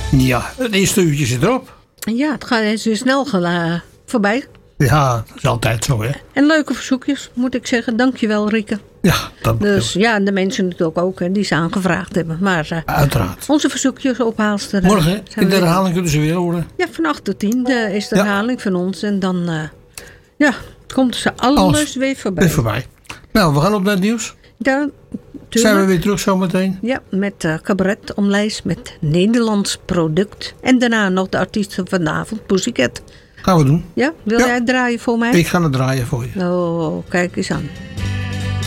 Ja, het eerste uurtje zit erop. Ja, het gaat eens weer snel voorbij. Ja, dat is altijd zo, hè. En leuke verzoekjes, moet ik zeggen. Dankjewel, Rieke. Ja, dat Dus ja, en de mensen natuurlijk ook, hè, die ze aangevraagd hebben. Maar uiteraard. onze verzoekjes ophaalster. Morgen, in de herhaling kunnen ze weer horen. Ja, van 8 tot 10 is de herhaling van ons. En dan komt ze alles weer voorbij. Weer voorbij. Nou, we gaan op naar het nieuws. Ja, zijn we weer terug zometeen? Ja, met cabaret omlijst met Nederlands product. En daarna nog de artiesten vanavond, Pussycat. Gaan we doen. Ja, wil jij het draaien voor mij? Ik ga het draaien voor je. Oh, kijk eens aan.